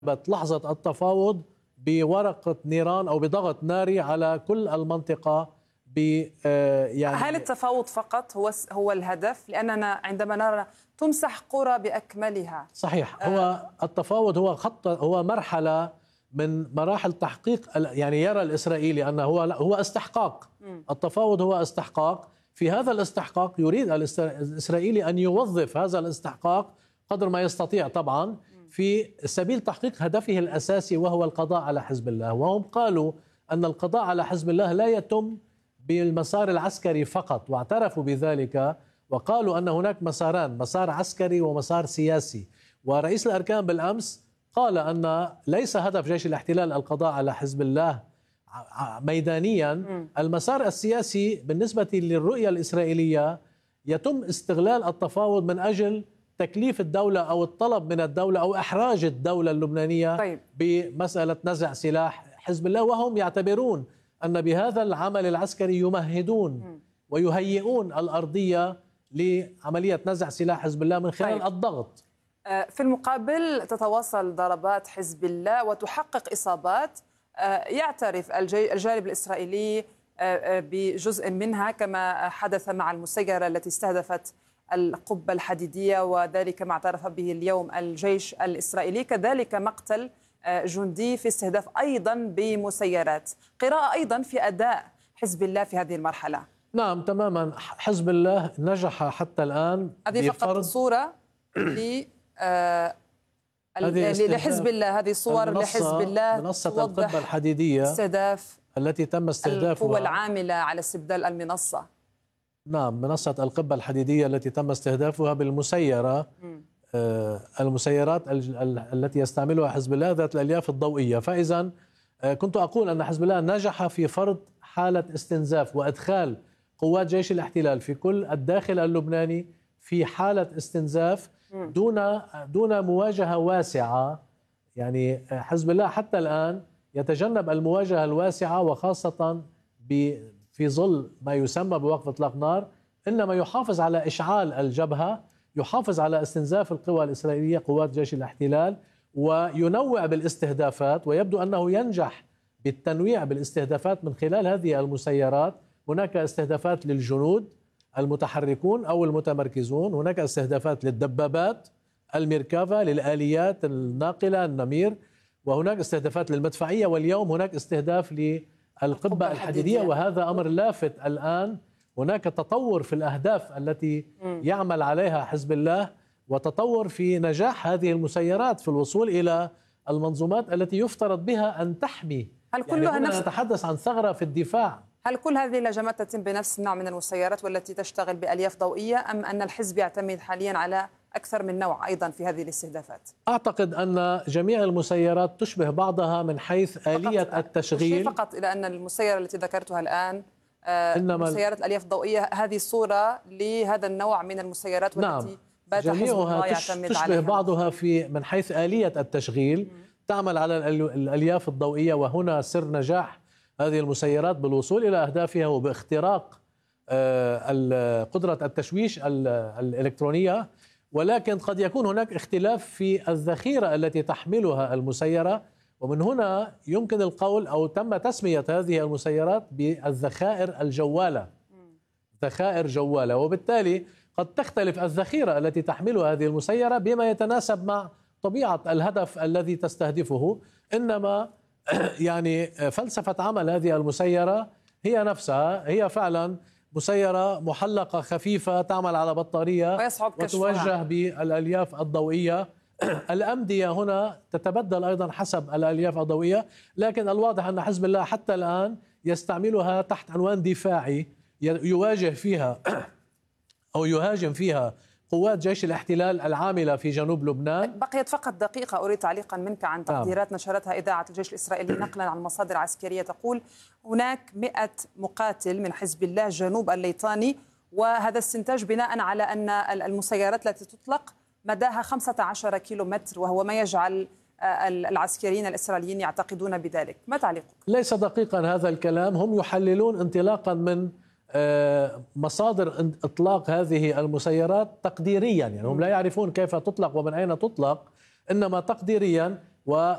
لحظة التفاوض بورقة نيران أو بضغط ناري على كل المنطقة. هل التفاوض فقط هو الهدف؟ لأننا عندما نرى تمسح قرى بأكملها. صحيح. هو التفاوض هو مرحلة من مراحل تحقيق، يعني يرى الإسرائيلي أنه هو استحقاق. التفاوض هو استحقاق. في هذا الاستحقاق يريد الإسرائيلي أن يوظف هذا الاستحقاق قدر ما يستطيع طبعا في سبيل تحقيق هدفه الأساسي، وهو القضاء على حزب الله. وهم قالوا أن القضاء على حزب الله لا يتم بالمسار العسكري فقط، واعترفوا بذلك وقالوا أن هناك مساران، مسار عسكري ومسار سياسي. ورئيس الأركان بالأمس قال أن ليس هدف جيش الاحتلال القضاء على حزب الله ميدانيا. المسار السياسي بالنسبة للرؤية الإسرائيلية يتم استغلال التفاوض من أجل تكليف الدولة أو الطلب من الدولة أو إحراج الدولة اللبنانية بمسألة نزع سلاح حزب الله. وهم يعتبرون أن بهذا العمل العسكري يمهدون ويهيئون الأرضية لعملية نزع سلاح حزب الله من خلال الضغط. في المقابل تتواصل ضربات حزب الله وتحقق إصابات. يعترف الجانب الإسرائيلي بجزء منها، كما حدث مع المسيرة التي استهدفت القبة الحديدية، وذلك ما اعترف به اليوم الجيش الإسرائيلي. كذلك مقتل جندي في استهداف أيضا بمسيرات. قراءة أيضا في أداء حزب الله في هذه المرحلة. نعم تماما. حزب الله نجح حتى الآن. هذه فقط صورة لحزب الله، هذه صور لحزب الله منصة القبة الحديدية استهداف التي تم استهدافها، القوى العاملة على استبدال المنصة. نعم، منصة القبة الحديدية التي تم استهدافها بالمسيرة. المسيرات التي يستعملها حزب الله ذات الألياف الضوئية. فإذا كنت أقول أن حزب الله نجح في فرض حالة استنزاف وإدخال قوات جيش الاحتلال في كل الداخل اللبناني في حالة استنزاف دون مواجهة واسعة. يعني حزب الله حتى الآن يتجنب المواجهة الواسعة، وخاصة في ظل ما يسمى بوقف إطلاق نار، إنما يحافظ على إشعال الجبهة، يحافظ على استنزاف القوى الإسرائيلية قوات جيش الاحتلال، وينوع بالاستهدافات. ويبدو أنه ينجح بالتنويع بالاستهدافات من خلال هذه المسيرات. هناك استهدافات للجنود المتحركون أو المتمركزون، هناك استهدافات للدبابات المركبة، للآليات الناقلة النمير، وهناك استهدافات للمدفعية، واليوم هناك استهداف للقبة الحديدية. وهذا أمر لافت الآن. هناك تطور في الأهداف التي يعمل عليها حزب الله، وتطور في نجاح هذه المسيرات في الوصول إلى المنظومات التي يفترض بها أن تحمي. هل كلها يعني نتحدث عن ثغرة في الدفاع. هل كل هذه الهجمات تتم بنفس النوع من المسيرات والتي تشتغل بألياف ضوئية، أم أن الحزب يعتمد حاليا على أكثر من نوع أيضا في هذه الاستهدافات؟ أعتقد أن جميع المسيرات تشبه بعضها من حيث آلية التشغيل. فقط إلى أن المسيرة التي ذكرتها الآن مسيرات الألياف الضوئية هذه صورة لهذا النوع من المسيرات، والتي بات حزب الله يعتمد تشبه عليها. بعضها من حيث آلية التشغيل. تعمل على الألياف الضوئية، وهنا سر نجاح هذه المسيرات بالوصول إلى أهدافها وباختراق قدرة التشويش الإلكترونية. ولكن قد يكون هناك اختلاف في الذخيرة التي تحملها المسيرة، ومن هنا يمكن القول أو تم تسمية هذه المسيرات بالذخائر الجوالة، ذخائر جوالة. وبالتالي قد تختلف الذخيرة التي تحملها هذه المسيرة بما يتناسب مع طبيعة الهدف الذي تستهدفه. إنما يعني فلسفة عمل هذه المسيرة هي نفسها، هي فعلا مسيرة محلقة خفيفة تعمل على بطارية وتوجه بالألياف الضوئية. الأمدية هنا تتبدل أيضا حسب الألياف الضوئية، لكن الواضح أن حزب الله حتى الآن يستعملها تحت عنوان دفاعي يواجه فيها أو يهاجم فيها قوات جيش الاحتلال العاملة في جنوب لبنان. بقيت فقط دقيقة، أريد تعليقا منك عن تقديرات نشرتها إذاعة الجيش الإسرائيلي نقلا عن مصادر عسكرية تقول هناك 100 مقاتل من حزب الله جنوب الليطاني، وهذا استنتاج بناء على أن المسيرات التي تطلق مداها 15 كيلومتر، وهو ما يجعل العسكريين الإسرائيليين يعتقدون بذلك. ما تعليقك؟ ليس دقيقا هذا الكلام. هم يحللون انطلاقا من مصادر إطلاق هذه المسيرات تقديريا. يعني هم لا يعرفون كيف تطلق ومن أين تطلق، إنما تقديريا.